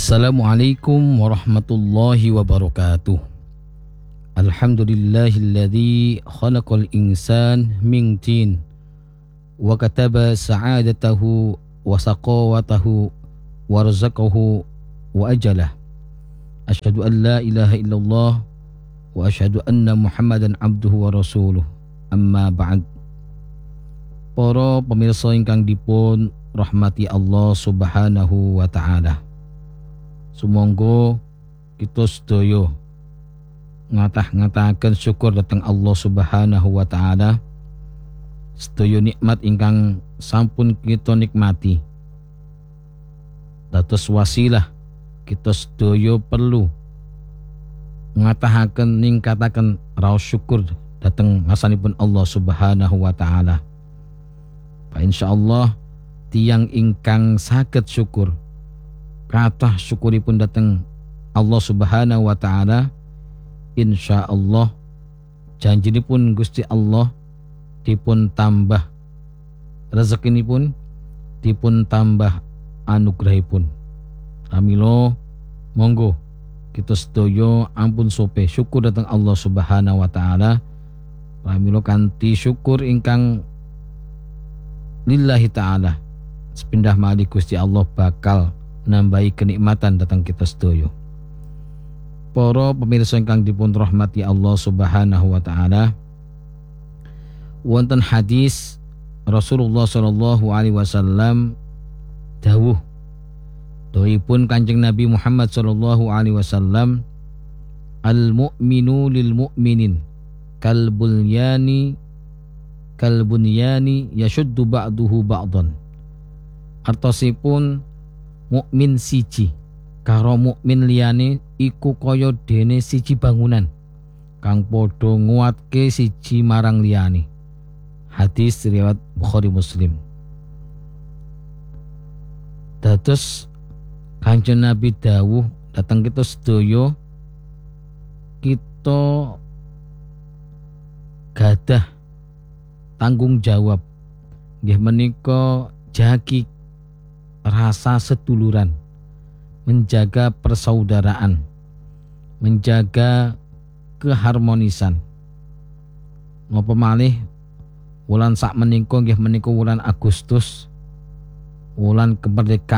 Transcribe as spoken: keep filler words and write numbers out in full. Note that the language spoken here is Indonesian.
Assalamualaikum warahmatullahi wabarakatuh. Alhamdulillahilladzi khalaqal insan min tin wa kataba sa'adatahu wa saqawatahu wa razaqahu wa ajalah. Asyhadu an la ilaha illallah wa asyhadu anna Muhammadan abduhu wa rasuluh. Amma ba'd. Para pemirsa ingkang dipun rahmati Allah Subhanahu wa taala. Sumangga kita sedaya ngatah-ngatahaken syukur dhateng Allah Subhanahu wa taala. Sedaya nikmat ingkang sampun kita nikmati. Dados wasilah kita sedaya perlu ngatahaken ningkataken raos syukur dhateng ngasanipun Allah Subhanahu wa taala. Fa insyaallah tiyang ingkang saged syukur kathah syukuripun dateng Allah Subhanahu wa taala, insyaallah janjinipun Gusti Allah dipun tambah rezekinipun, dipun tambah anugrahipun. Pramila monggo kita sedaya ampun sope syukur dateng Allah Subhanahu wa taala. Pramila kanthi syukur ingkang lillahi taala sepindah malih Gusti Allah bakal nambahi kenikmatan datang kita sedaya. Para pemirsa ingkang dipun rahmati Allah Subhanahu wa taala, wonten hadis Rasulullah sallallahu alaihi wasallam dawuh dawuhipun Kanjeng Nabi Muhammad sallallahu alaihi wasallam, al mu'minu lil mu'minin kal bunyani kal bunyani yashuddu ba'duhu ba'dan. Artosipun mukmin siji karo mukmin liyane iku kaya dene siji bangunan kang padha nguatke siji marang liyane. Hadis riwayat Bukhari Muslim. Dados Kanjeng Nabi dawuh datang kita sedaya kita gadah tanggung jawab nggih menika jagi rasa seduluran, menjaga persaudaraan, menjaga keharmonisan. Napa malih wulan sak menika nggih menika wulan Agustus, wulan kemerdekaan